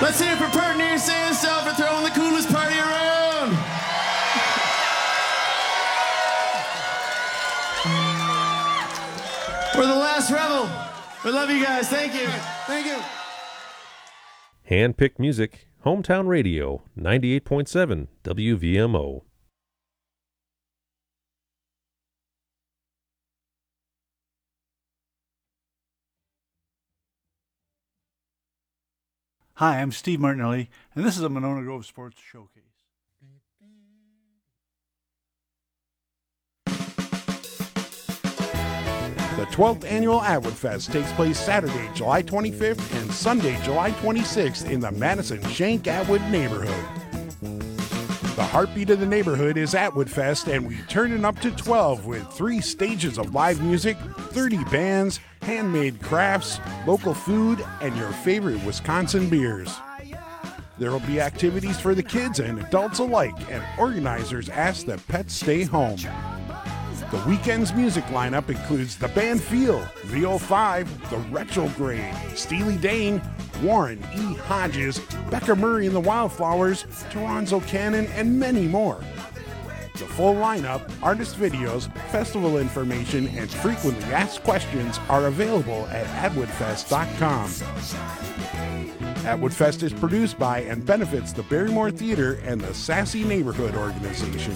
Let's hear it for Partner Saying Stuff for throwing the coolest party around. We're the last rebel. We love you guys. Thank you. Thank you. Hand-picked music, Hometown Radio, 98.7 WVMO. Hi, I'm Steve Martinelli, and this is a Monona Grove Sports Showcase. The 12th Annual Atwood Fest takes place Saturday, July 25th and Sunday, July 26th in the Madison Shank Atwood neighborhood. The heartbeat of the neighborhood is Atwood Fest, and we turn it up to 12 with 3 stages of live music, 30 bands, handmade crafts, local food, and your favorite Wisconsin beers. There will be activities for the kids and adults alike, and organizers ask that pets stay home. The weekend's music lineup includes the band Feel, VO5, The Retrograde, Steely Dan, Warren E. Hodges, Becca Murray and the Wildflowers, Toronzo Cannon, and many more. The full lineup, artist videos, festival information, and frequently asked questions are available at atwoodfest.com. Atwood Fest is produced by and benefits the Barrymore Theater and the Sassy Neighborhood Organization.